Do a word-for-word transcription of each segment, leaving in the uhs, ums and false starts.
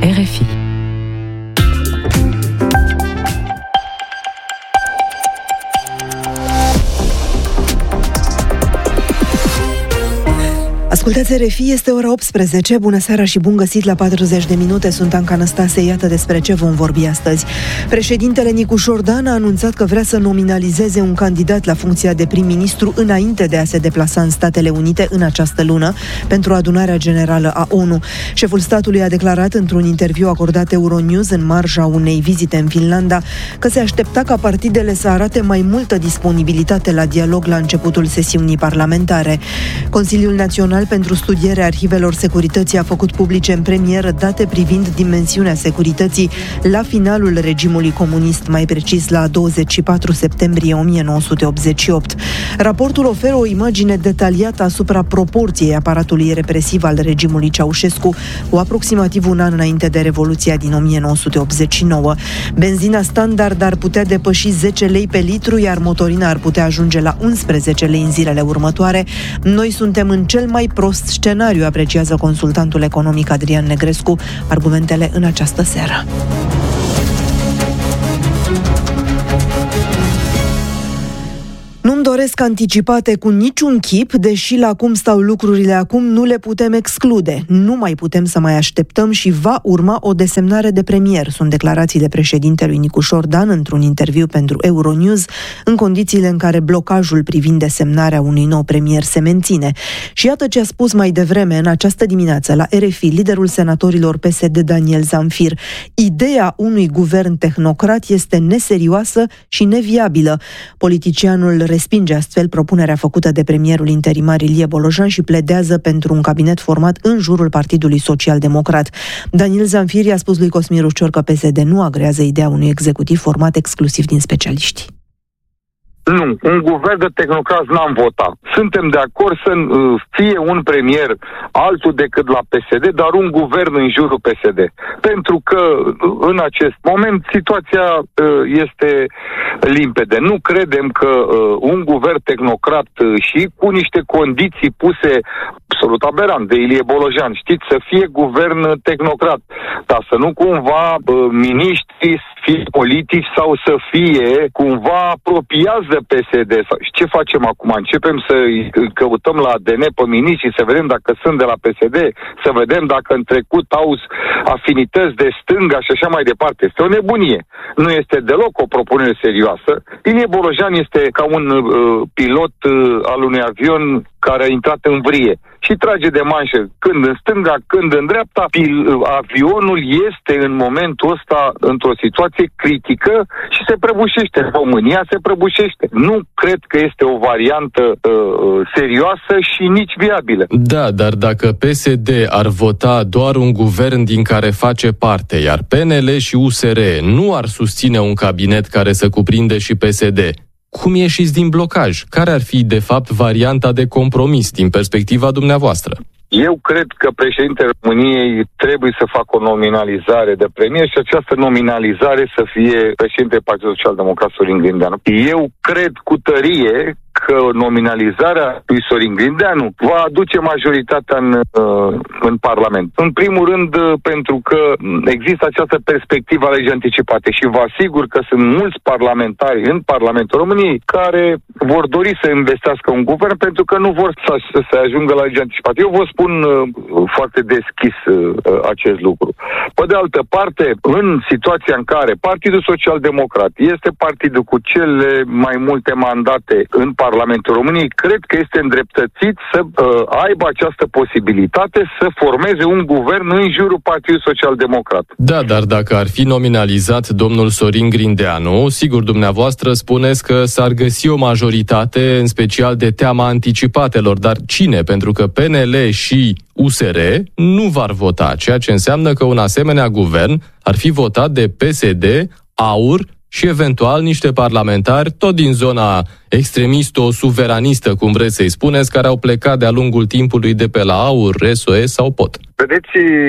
R F I. Ascultați R F I, este ora optsprezece. Bună seara și bun găsit la patruzeci de minute. Sunt Anca Năstase, iată despre ce vom vorbi astăzi. Președintele Nicușor Dan a anunțat că vrea să nominalizeze un candidat la funcția de prim-ministru înainte de a se deplasa în Statele Unite în această lună pentru adunarea generală a O N U. Șeful statului a declarat într-un interviu acordat Euronews în marja unei vizite în Finlanda că se aștepta ca partidele să arate mai multă disponibilitate la dialog la începutul sesiunii parlamentare. Consiliul Național pentru studierea arhivelor securității a făcut publice în premieră date privind dimensiunea securității la finalul regimului comunist, mai precis la douăzeci și patru septembrie o mie nouă sute optzeci și opt. Raportul oferă o imagine detaliată asupra proporției aparatului represiv al regimului Ceaușescu cu aproximativ un an înainte de Revoluția din o mie nouă sute optzeci și nouă. Benzina standard ar putea depăși zece lei pe litru, iar motorina ar putea ajunge la unsprezece lei în zilele următoare. Noi suntem în cel mai prost scenariu, apreciază consultantul economic Adrian Negrescu, argumentele în această seară. Nu-mi doresc anticipate cu niciun chip, deși la cum stau lucrurile acum nu le putem exclude. Nu mai putem să mai așteptăm și va urma o desemnare de premier. Sunt declarațiile președintelui Nicușor Dan într-un interviu pentru Euronews, în condițiile în care blocajul privind desemnarea unui nou premier se menține. Și iată ce a spus mai devreme în această dimineață la R F I liderul senatorilor P S D Daniel Zamfir. Ideea unui guvern tehnocrat este neserioasă și neviabilă. Politicianul respinge astfel propunerea făcută de premierul interimar Ilie Bolojan și pledează pentru un cabinet format în jurul Partidului Social-Democrat. Daniel Zamfir i-a spus lui Cosmin Rucior că P S D nu agrează ideea unui executiv format exclusiv din specialiști. Nu, un guvern de tehnocrați n-am votat. Suntem de acord să fie un premier altul decât la P S D, dar un guvern în jurul P S D. Pentru că în acest moment situația este limpede. Nu credem că un guvern tehnocrat și cu niște condiții puse absolut aberant de Ilie Bolojan, știți, să fie guvern tehnocrat, dar să nu cumva miniștri fie politici sau să fie cumva apropiați de P S D. Și ce facem acum? Începem să căutăm la A D N pe miniștri, să vedem dacă sunt de la P S D, să vedem dacă în trecut au afinități de stânga și așa mai departe. Este o nebunie. Nu este deloc o propunere serioasă. Ilie Bolojan este ca un uh, pilot uh, al unui avion care a intrat în vrie și trage de manșă când în stânga, când în dreapta. Avionul este în momentul ăsta într-o situație critică și se prăbușește. România se prăbușește. Nu cred că este o variantă uh, serioasă și nici viabilă. Da, dar dacă P S D ar vota doar un guvern din care face parte, iar P N L și U S R nu ar susține un cabinet care să cuprinde și P S D, cum ieșiți din blocaj? Care ar fi, de fapt, varianta de compromis din perspectiva dumneavoastră? Eu cred că președintele României trebuie să facă o nominalizare de premier și această nominalizare să fie președintele Partidului Social-Democrat Sorin Grindeanu. Eu cred cu tărie că nominalizarea lui Sorin Grindeanu va aduce majoritatea în, în Parlament. În primul rând pentru că există această perspectivă a legii anticipate și vă asigur că sunt mulți parlamentari în Parlamentul României care vor dori să investească un guvern pentru că nu vor să, să se ajungă la legea anticipată. Eu vă spun uh, foarte deschis uh, acest lucru. Pe de altă parte, în situația în care Partidul Social-Democrat este partidul cu cele mai multe mandate în Parlamentul României, cred că este îndreptățit să uh, aibă această posibilitate să formeze un guvern în jurul Partidului Social-Democrat. Da, dar dacă ar fi nominalizat domnul Sorin Grindeanu, sigur dumneavoastră spuneți că s-ar găsi o majoritate, în special de teama anticipatelor, dar cine? Pentru că P N L și U S R nu v-ar vota, ceea ce înseamnă că un asemenea guvern ar fi votat de P S D, A U R și eventual niște parlamentari, tot din zona extremistă-suveranistă, cum vreți să-i spuneți, care au plecat de-a lungul timpului de pe la AUR, R S O S sau P O T. Vedeți,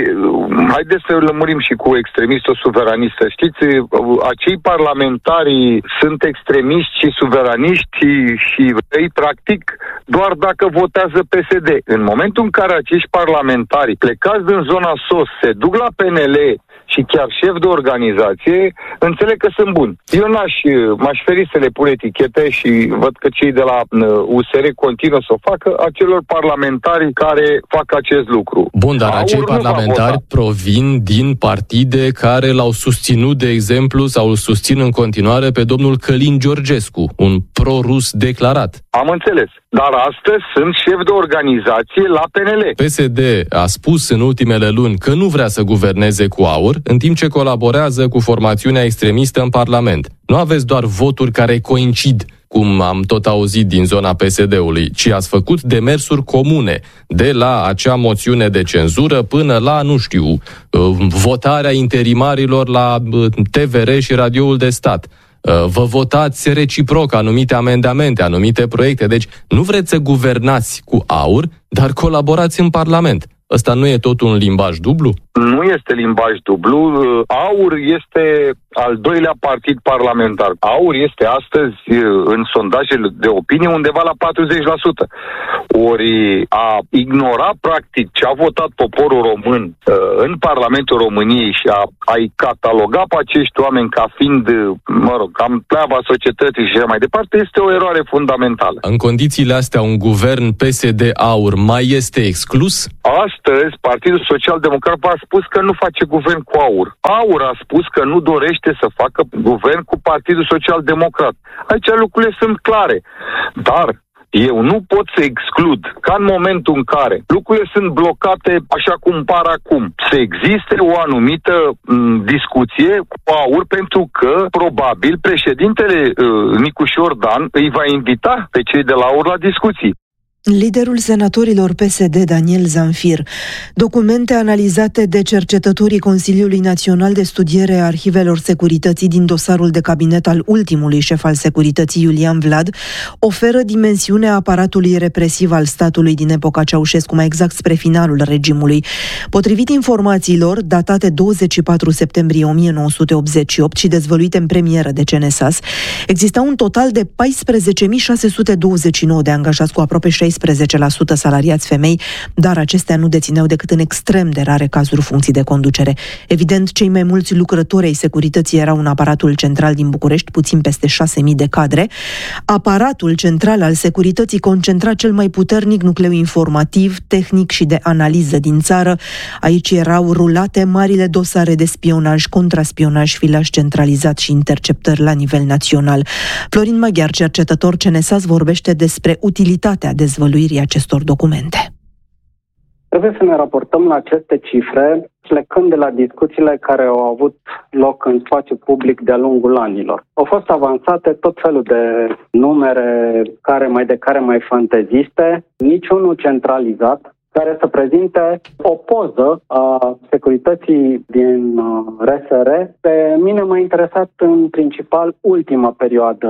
haideți să lămurim și cu extremistă-suveranistă. Știți, acei parlamentari sunt extremiști și suveraniști și ei, practic, doar dacă votează P S D. În momentul în care acești parlamentari plecați din zona S O S se duc la P N L și chiar șef de organizație, înțeleg că sunt buni. Eu n-aș, m-aș feri să le pun etichete și văd că cei de la U S R continuă să o facă, acelor parlamentari care fac acest lucru. Bun, dar acei parlamentari provin din partide care l-au susținut, de exemplu, sau îl susțin în continuare pe domnul Călin Georgescu, un pro-rus declarat. Am înțeles. Dar astăzi sunt șef de organizație la P N L. P S D a spus în ultimele luni că nu vrea să guverneze cu AUR, în timp ce colaborează cu formațiunea extremistă în Parlament. Nu aveți doar voturi care coincid, cum am tot auzit din zona P S D-ului, ci ați făcut demersuri comune, de la acea moțiune de cenzură până la, nu știu, votarea interimarilor la T V R și radioul de stat. Vă votați reciproc anumite amendamente, anumite proiecte. Deci nu vreți să guvernați cu AUR, dar colaborați în Parlament. Ăsta nu e tot un limbaj dublu? Nu este limbaj dublu. AUR este al doilea partid parlamentar. AUR este astăzi în sondajele de opinie undeva la patruzeci la sută. Ori a ignora practic ce a votat poporul român în Parlamentul României și a, a-i cataloga pe acești oameni ca fiind, mă rog, cam pleava societății și așa mai departe, este o eroare fundamentală. În condițiile astea, un guvern P S D-AUR mai este exclus? Astăzi, Partidul Social Democrat a spus că nu face guvern cu AUR. AUR a spus că nu dorește să facă guvern cu Partidul Social Democrat. Aici lucrurile sunt clare. Dar eu nu pot să exclud ca în momentul în care lucrurile sunt blocate așa cum par acum, să existe o anumită m, discuție cu AUR, pentru că probabil președintele uh, Nicu Șordan îi va invita pe cei de la AUR la discuții. Liderul senatorilor P S D, Daniel Zamfir. Documente analizate de cercetătorii Consiliului Național de Studiere a Arhivelor Securității din dosarul de cabinet al ultimului șef al securității, Iulian Vlad, oferă dimensiunea aparatului represiv al statului din epoca Ceaușescu, mai exact spre finalul regimului. Potrivit informațiilor datate douăzeci și patru septembrie o mie nouă sute optzeci și opt și dezvăluite în premieră de C N S A S, exista un total de paisprezece mii șase sute douăzeci și nouă de angajați cu aproape șaisprezece la sută salariați femei, dar acestea nu dețineau decât în extrem de rare cazuri funcții de conducere. Evident, cei mai mulți lucrători ai securității erau în aparatul central din București, puțin peste șase mii de cadre. Aparatul central al securității concentra cel mai puternic nucleu informativ, tehnic și de analiză din țară. Aici erau rulate marile dosare de spionaj, contraspionaj, filaj centralizat și interceptări la nivel național. Florin Maghiar, cercetător C N S A S, vorbește despre utilitatea dezvăluirii acestor documente. Trebuie să ne raportăm la aceste cifre plecând de la discuțiile care au avut loc în spațiu public de-a lungul anilor. Au fost avansate tot felul de numere, care mai de care mai fanteziste, niciunul centralizat, care să prezinte o poză a securității din R S R. Pe mine m-a interesat în principal ultima perioadă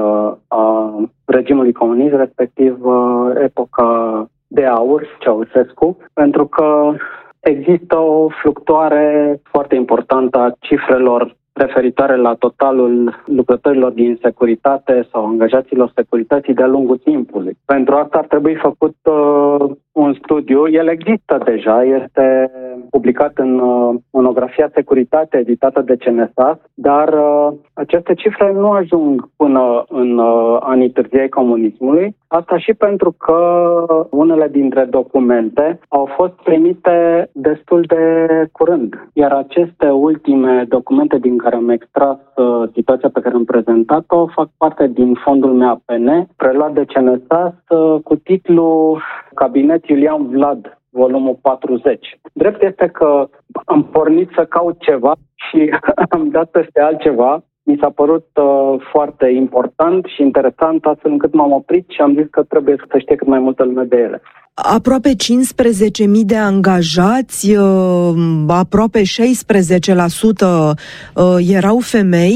a regimului comunist, respectiv epoca de AUR, Ceaușescu, pentru că există o fluctuare foarte importantă a cifrelor referitoare la totalul lucrătorilor din securitate sau angajaților securității de-a lungul timpului. Pentru asta ar trebui făcut uh, un studiu. El există deja, este publicat în uh, monografia Securitate, editată de C N S A S, dar uh, aceste cifre nu ajung până în uh, anii târzii ai comunismului. Asta și pentru că unele dintre documente au fost primite destul de curând. Iar aceste ultime documente din care am extras uh, situația pe care am prezentat-o fac parte din fondul meu A P N, preluat de C N S A S uh, cu titlul Cabinet Iulian Vlad, volumul patruzeci. Drept este că am pornit să caut ceva și am dat peste altceva. Mi s-a părut uh, foarte important și interesant, astfel încât m-am oprit și am zis că trebuie să știe cât mai multă lume de ele. Aproape cincisprezece mii de angajați, uh, aproape șaisprezece la sută uh, erau femei.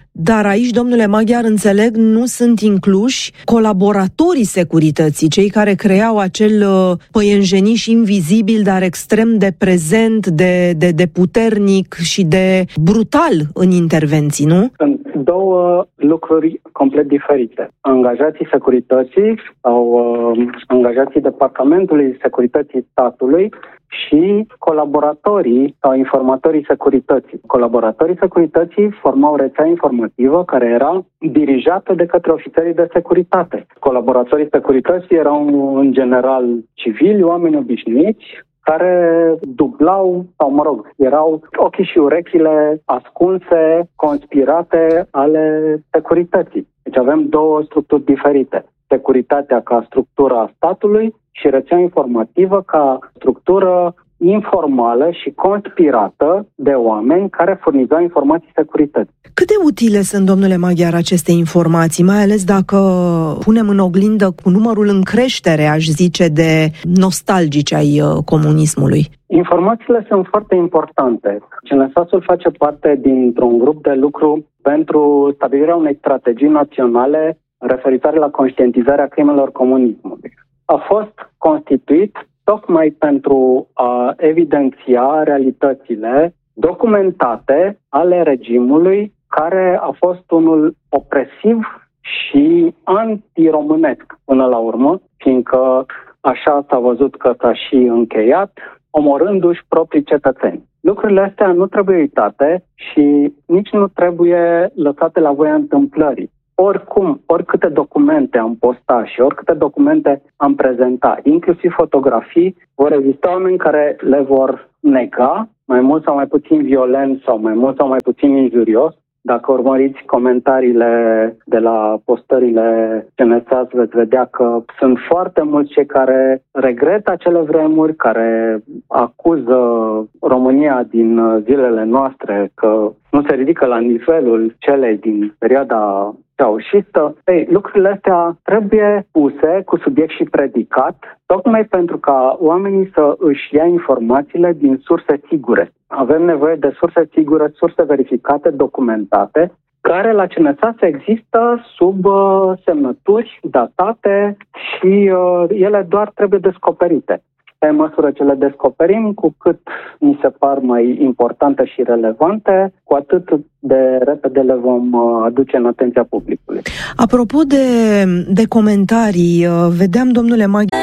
Dar aici, domnule Maghiar, înțeleg, nu sunt incluși colaboratorii securității, cei care creau acel păienjeniș invizibil, dar extrem de prezent, de, de, de puternic și de brutal în intervenții, nu? Sunt două lucruri complet diferite. Angajații securității sau uh, angajații Departamentului Securității Statului și colaboratorii sau informatorii securității. Colaboratorii securității formau rețea informativă care era dirijată de către ofițerii de securitate. Colaboratorii securității erau în general civili, oameni obișnuiți, care dublau, sau mă rog, erau ochii și urechile ascunse, conspirate ale securității. Deci avem două structuri diferite. Securitatea ca structura statului și rețea informativă ca structură informală și conspirată de oameni care furnizau informații securității. Cât de utile sunt, domnule Maghiar, aceste informații, mai ales dacă punem în oglindă cu numărul în creștere, aș zice, de nostalgici ai comunismului? Informațiile sunt foarte importante. C N S A-ul face parte dintr-un grup de lucru pentru stabilirea unei strategii naționale referitoare la conștientizarea crimelor comunismului. A fost constituit tocmai pentru a evidenția realitățile documentate ale regimului, care a fost unul opresiv și antiromânesc până la urmă, fiindcă așa s-a văzut că s-a și încheiat, omorându-și proprii cetățeni. Lucrurile astea nu trebuie uitate și nici nu trebuie lăsate la voia întâmplării. Oricum, oricâte documente am postat și oricâte documente am prezentat, inclusiv fotografii, vor exista oameni care le vor nega, mai mult sau mai puțin violent sau mai mult sau mai puțin injurios. Dacă urmăriți comentariile de la postările C N S A, veți vedea că sunt foarte mulți cei care regretă acele vremuri, care acuză România din zilele noastre că nu se ridică la nivelul celei din perioada ceaușistă. Ei, lucrurile astea trebuie puse cu subiect și predicat, tocmai pentru ca oamenii să își ia informațiile din surse sigure. Avem nevoie de surse sigure, surse verificate, documentate, care la C N S A există sub uh, semnături datate și uh, ele doar trebuie descoperite. Pe măsură ce le descoperim, cu cât mi se par mai importante și relevante, cu atât de repede le vom aduce în atenția publicului. Apropo de, de comentarii, vedeam, domnule Maghiar,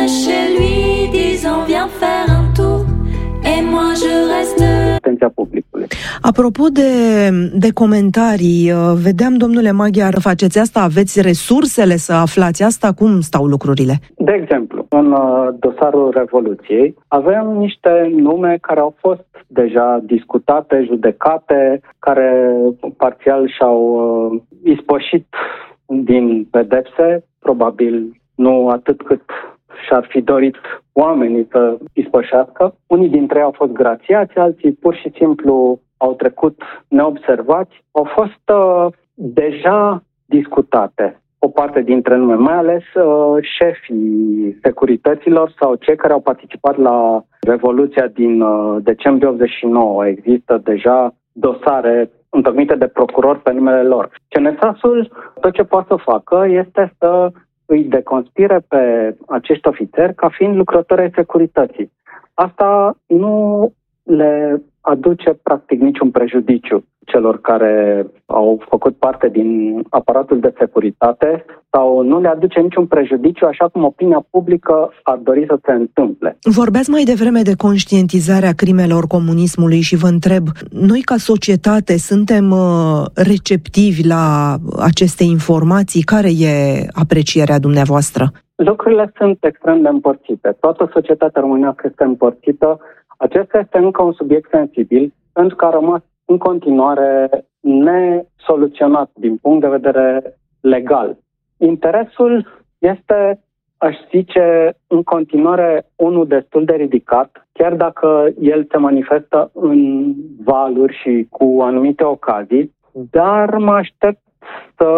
atenția publicului. Apropo de, de comentarii, vedeam, domnule Maghiar, faceți asta, aveți resursele să aflați asta? Cum stau lucrurile? De exemplu, în dosarul Revoluției avem niște nume care au fost deja discutate, judecate, care parțial și-au uh, ispășit din pedepse, probabil nu atât cât și-ar fi dorit oamenii să ispășească. Unii dintre ei au fost grațiați, alții pur și simplu au trecut neobservați. Au fost uh, deja discutate o parte dintre nume, mai ales uh, șefii securităților sau cei care au participat la Revoluția din uh, decembrie optzeci și nouă. Există deja dosare întocmite de procurori pe numele lor. C N S A-ul tot ce poate să facă este să îi deconspire pe acești ofițeri ca fiind lucrători ai securității. Asta nu le aduce practic niciun prejudiciu celor care au făcut parte din aparatul de securitate sau nu le aduce niciun prejudiciu așa cum opinia publică ar dori să se întâmple. Vorbeați mai devreme de conștientizarea crimelor comunismului și vă întreb, noi ca societate suntem receptivi la aceste informații? Care e aprecierea dumneavoastră? Lucrurile sunt extrem de împărțite. Toată societatea românească este împărțită. Acesta este încă un subiect sensibil pentru că a rămas în continuare nesoluționat din punct de vedere legal. Interesul este, aș zice, în continuare unul destul de ridicat, chiar dacă el se manifestă în valuri și cu anumite ocazii, dar mă aștept să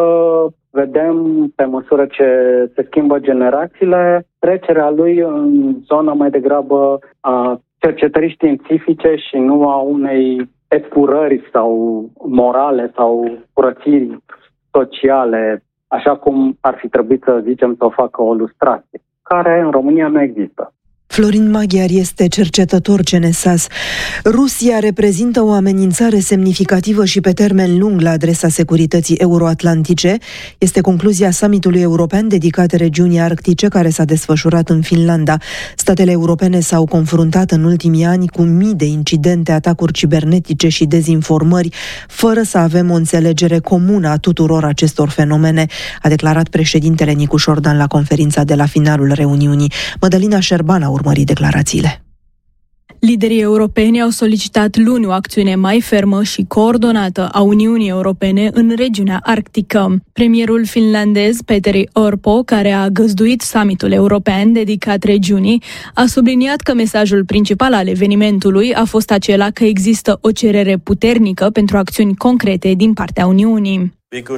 vedem, pe măsură ce se schimbă generațiile, trecerea lui în zona mai degrabă a cercetării științifice și nu a unei epurări sau morale sau curățiri sociale, așa cum ar fi trebuit să zicem să o facă o lustrație, care în România nu există. Florin Maghiar este cercetător C N S A S. Rusia reprezintă o amenințare semnificativă și pe termen lung la adresa securității euroatlantice. Este concluzia summitului european dedicat regiunii arctice care s-a desfășurat în Finlanda. Statele europene s-au confruntat în ultimii ani cu mii de incidente, atacuri cibernetice și dezinformări, fără să avem o înțelegere comună a tuturor acestor fenomene, a declarat președintele Nicu Șordan la conferința de la finalul reuniunii. Mădălina Șerban a urmărit declarațiile. Liderii europeni au solicitat luni o acțiune mai fermă și coordonată a Uniunii Europene în regiunea arctică. Premierul finlandez Petteri Orpo, care a găzduit summitul european dedicat regiunii, a subliniat că mesajul principal al evenimentului a fost acela că există o cerere puternică pentru acțiuni concrete din partea Uniunii.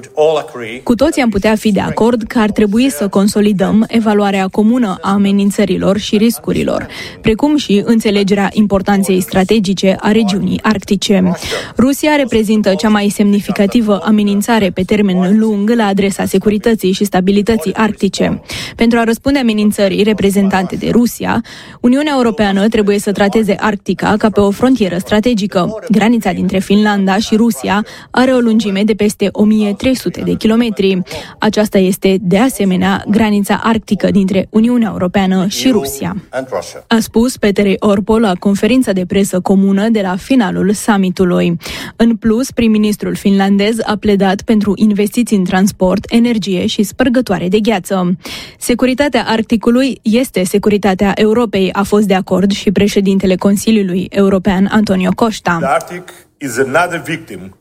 Cu toții am putea fi de acord că ar trebui să consolidăm evaluarea comună a amenințărilor și riscurilor, precum și înțelegerea importanței strategice a regiunii arctice. Rusia reprezintă cea mai semnificativă amenințare pe termen lung la adresa securității și stabilității arctice. Pentru a răspunde amenințării reprezentate de Rusia, Uniunea Europeană trebuie să trateze Arctica ca pe o frontieră strategică. Granița dintre Finlanda și Rusia are o lungime de peste o mie trei sute de kilometri. Aceasta este, de asemenea, granița arctică dintre Uniunea Europeană și Rusia, a spus Petteri Orpo la conferința de presă comună de la finalul summitului. În plus, prim-ministrul finlandez a pledat pentru investiții în transport, energie și spărgătoare de gheață. Securitatea Arcticului este securitatea Europei, a fost de acord și președintele Consiliului European, Antonio Costa. The Arctic is another victim